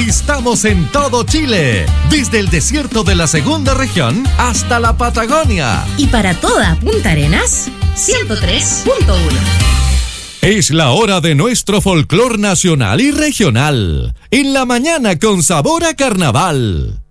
Estamos en todo Chile, desde el desierto de la segunda región hasta la Patagonia. Y para toda Punta Arenas, 103.1. Es la hora de nuestro folclor nacional y regional. En la mañana con sabor a carnaval.